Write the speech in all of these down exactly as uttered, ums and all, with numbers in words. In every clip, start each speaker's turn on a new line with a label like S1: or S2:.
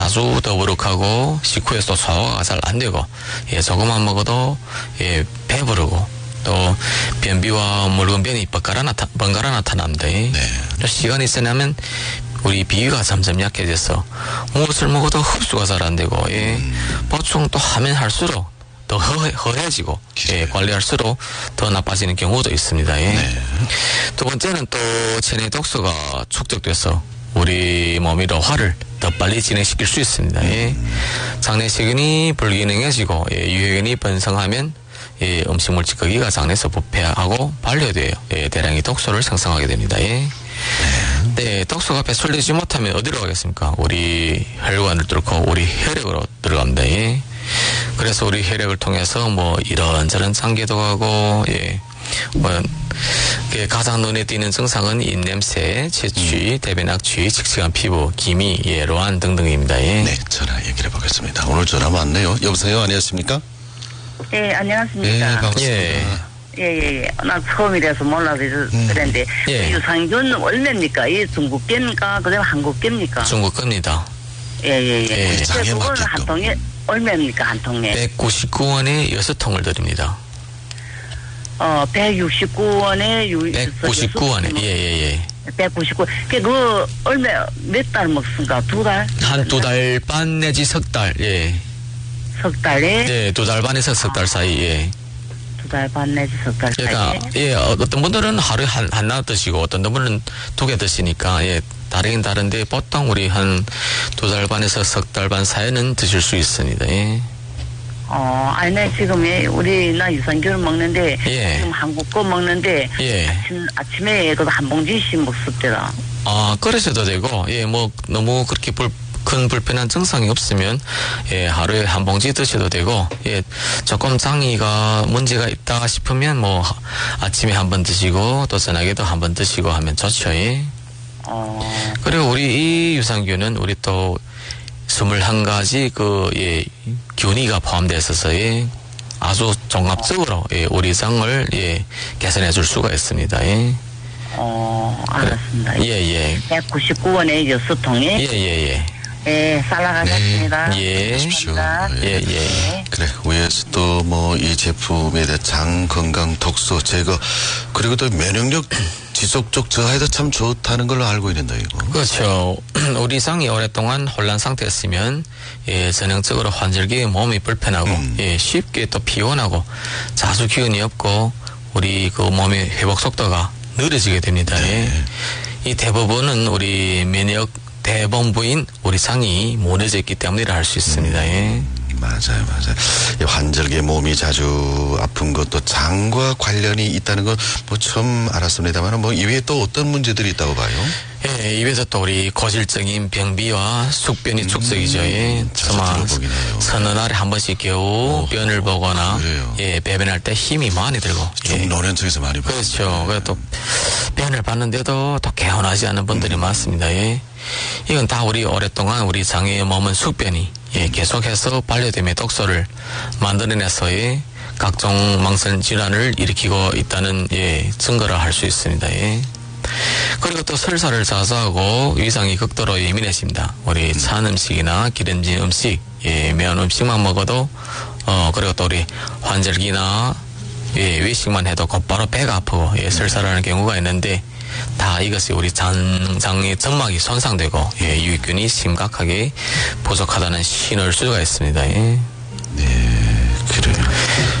S1: 아주 더부룩하고 식후에서 소화가 잘 안 되고, 예, 조금만 먹어도, 예, 배부르고, 또, 변비와 묽은 변이 번갈아, 나타, 번갈아 나타납니다. 네. 시간이 지나면, 우리 비위가 점점 약해져서, 무엇을 먹어도 흡수가 잘 안 되고, 예, 음. 보충 또 하면 할수록, 더 허, 허해지고, 예, 관리할수록 더 나빠지는 경우도 있습니다. 예. 네. 두 번째는 또, 체내 독소가 축적돼서, 우리 몸의 화를 더 빨리 진행시킬 수 있습니다. 예. 장내세균이 불기능해지고, 예, 유해균이 번성하면, 예, 음식물 찌꺼기가 장내에서 부패하고 반려돼요. 예, 대량의 독소를 생성하게 됩니다. 예. 네, 독소가 배출되지 못하면 어디로 가겠습니까? 우리 혈관을 뚫고 우리 혈액으로 들어갑니다. 예. 그래서 우리 혈액을 통해서 뭐 이런저런 장기도 가고, 예, 뭐 가장 눈에 띄는 증상은 입냄새, 채취, 대변 악취, 칙칙한 피부, 기미, 예, 로한 등등입니다. 예.
S2: 네, 전화 얘기를 해보겠습니다. 오늘 전화 왔네요. 여보세요, 안녕하십니까?
S3: 예, 안녕하십니까?
S2: 네, 반갑습니다.
S1: 예.
S3: 예, 예, 예. 나 처음이라서 몰라서 음. 그랬는데,
S1: 예.
S3: 유산균 얼마입니까? 이 중국계입니까? 그다음 한국계입니까?
S1: 중국 겁니다.
S3: 예, 예, 예.
S1: 예.
S3: 장에 그거는 한 통에 얼마입니까? 한 통에?
S1: 백구십구 원에 여섯 통을 드립니다.
S3: 어, 백육십구 원에 유,
S1: 백구십구 원에, 예, 예, 예.
S3: 백구십구. 그, 그, 얼마, 몇 달 먹습니까? 두 달?
S1: 한 두 달 반 내지 석 달, 예.
S3: 석 달에?
S1: 예, 두 달 반에서 석 달 사이, 예.
S3: 두 달 반 내지 석 달 사이.
S1: 그러니까, 예, 어떤 분들은 하루에 한, 하나 드시고, 어떤 분들은 두 개 드시니까, 예, 다르긴 다른데, 보통 우리 한 두 달 반에서 석 달 반 사이는 드실 수 있습니다, 예.
S3: 어, 아니, 나 지금, 우리, 나 유산균을 먹는데,
S1: 예.
S3: 지금 한국 거 먹는데,
S1: 예.
S3: 아침, 아침에 그한 봉지씩 먹습니다.
S1: 아, 그러셔도 되고, 예, 뭐, 너무 그렇게 불, 큰 불편한 증상이 없으면, 예, 하루에 한 봉지 드셔도 되고, 예, 조금 장이가 문제가 있다 싶으면, 뭐, 아침에 한 번 드시고, 또 저녁에도 한 번 드시고 하면 좋죠, 예.
S3: 어.
S1: 그리고 우리 이 유산균은 우리 또, 스물한 가지 그, 예, 균이가 포함되어 있어서, 예, 아주 종합적으로, 예, 우리 장을, 예, 개선해 줄 수가 있습니다, 예.
S3: 어, 알았습니다.
S1: 예, 예.
S3: 백구십구 원에 여섯 통에.
S1: 예, 예, 예.
S3: 예, 살아가겠습니다.
S1: 네, 예.
S2: 하십시오.
S1: 예, 예.
S2: 그래, 위에서 또 뭐 이 제품에 대한 장 건강 독소 제거, 그리고 또 면역력 지속적 저하에도 참 좋다는 걸로 알고 있는데, 이거.
S1: 그렇죠. 우리 장이 오랫동안 혼란 상태였으면, 예, 전형적으로 환절기에 몸이 불편하고,
S2: 음.
S1: 예, 쉽게 또 피곤하고, 자주 기운이 없고, 우리 그 몸의 회복 속도가 느려지게 됩니다.
S2: 네.
S1: 예. 이 대부분은 우리 면역 대본부인 우리 장이 무너져 있기 때문이라 할 수 있습니다.
S2: 음.
S1: 예.
S2: 맞아요, 맞아요. 이 환절기에 몸이 자주 아픈 것도 장과 관련이 있다는 건 뭐 처음 알았습니다만, 뭐 이외에 또 어떤 문제들이 있다고 봐요?
S1: 예, 입에서 또 우리 고질적인 병비와 숙변이
S2: 음,
S1: 축적이죠. 예.
S2: 자주 들어보긴 해요.
S1: 서너 날에 한 번씩 겨우
S2: 어,
S1: 변을 보거나,
S2: 그래요.
S1: 예, 배변할 때 힘이 많이 들고.
S2: 좀
S1: 예.
S2: 노년 쪽에서 많이 봤어요.
S1: 그렇죠. 그래서 또 변을 봤는데도 또 개운하지 않은 분들이 음. 많습니다. 예. 이건 다 우리 오랫동안 우리 장에 머문 숙변이, 예, 계속해서 반려됨의 독소를 만들어내서, 예, 각종 망성 질환을 일으키고 있다는, 예, 증거를 할 수 있습니다. 예. 그리고 또 설사를 자수하고 위장이 극도로 예민해집니다. 우리 찬 음식이나 기름진 음식, 예, 매운 음식만 먹어도, 어, 그리고 또 우리 환절기나, 예, 외식만 해도 곧바로 배가 아프고, 예, 설사를 하는 경우가 있는데, 다 이것이 우리 장, 장의 점막이 손상되고, 예, 유익균이 심각하게 부족하다는 신호일 수가 있습니다. 예.
S2: 네, 그래요.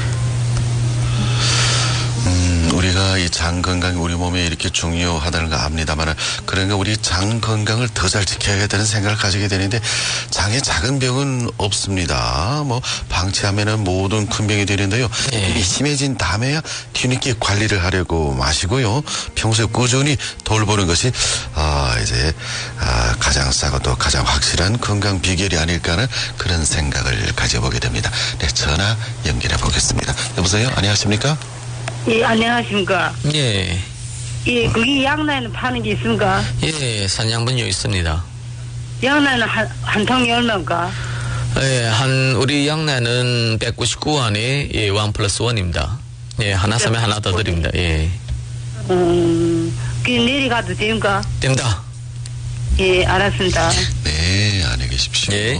S2: 음, 우리가 이 장 건강이 우리 몸에 이렇게 중요하다는 거 압니다만, 그러니까 우리 장 건강을 더 잘 지켜야겠다는 생각을 가지게 되는데, 장에 작은 병은 없습니다. 뭐 방치하면은 모든 큰 병이 되는데요.
S1: 네.
S2: 이게 심해진 다음에야 뒤늦게 관리를 하려고 마시고요. 평소에 꾸준히 돌보는 것이 아 이제 아, 가장 싸고 또 가장 확실한 건강 비결이 아닐까 하는 그런 생각을 가져보게 됩니다. 네, 전화 연결해 보겠습니다. 여보세요, 안녕하십니까?
S3: 예, 안녕하십니까.
S1: 예.
S3: 예, 거기 양나에는 파는 게 있습니까?
S1: 예, 산양분유 있습니다.
S3: 양나에는 한, 한 통이 얼마입니까?
S1: 예, 한, 우리 양내는 백구십구 원에, 예, 원 플러스 원입니다. 예, 하나 사면 하나 더 드립니다. 예.
S3: 음, 그 내리 가도 됩니까?
S1: 됩니다.
S3: 예, 알았습니다.
S2: 네, 안녕히 계십시오.
S4: 마십시오.
S1: 예.